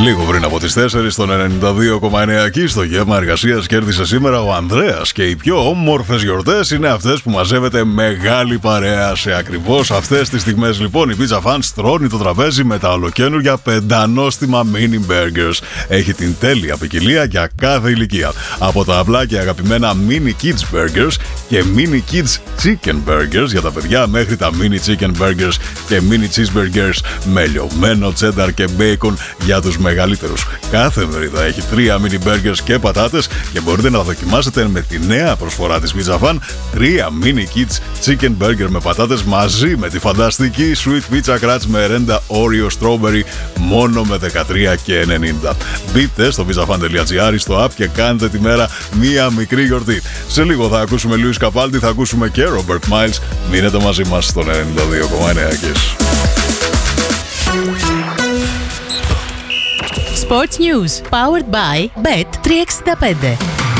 Λίγο πριν από τις 4 στον 92,9 εκεί στο γεύμα εργασίας κέρδισε σήμερα ο Ανδρέας και οι πιο όμορφες γιορτές είναι αυτές που μαζεύεται μεγάλη παρέα. Σε ακριβώς αυτές τις στιγμές λοιπόν η Pizza Fun στρώνει το τραπέζι με τα ολοκαίνουργια πεντανόστιμα mini burgers. Έχει την τέλεια ποικιλία για κάθε ηλικία. Από τα απλά και αγαπημένα mini kids burgers και mini kids chicken burgers για τα παιδιά μέχρι τα mini chicken burgers και mini cheeseburgers με λιωμένο cheddar και bacon για τους μεγαλύτερους. Κάθε μερίδα έχει 3 mini burgers και πατάτες και μπορείτε να δοκιμάσετε με τη νέα προσφορά της Pizza Fun 3 mini kids chicken burger με πατάτες μαζί με τη φανταστική sweet pizza crunch με ρέντα Oreo strawberry μόνο με 13,90. Μπείτε στο pizzafan.gr στο app και κάντε τη μέρα μία μικρή γιορτή. Σε λίγο θα ακούσουμε Lewis Capaldi, θα ακούσουμε και Robert Miles. Μείνετε μαζί μας στον 92,9 Kiss. Sports News, powered by Bet365.